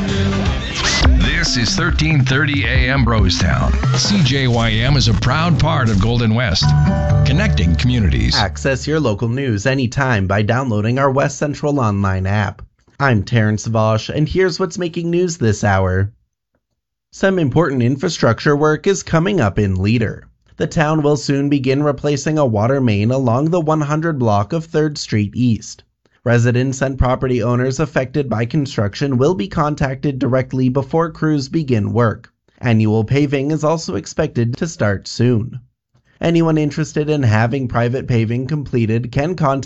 This is 1330 AM Brostown. CJYM is a proud part of Golden West, connecting communities. Access your local news anytime by downloading our West Central online app. I'm Terrence Vosh, and here's what's making news this hour. Some important infrastructure work is coming up in Leader. The town will soon begin replacing a water main along the 100 block of 3rd Street East. Residents and property owners affected by construction will be contacted directly before crews begin work. Annual paving is also expected to start soon. Anyone interested in having private paving completed can contact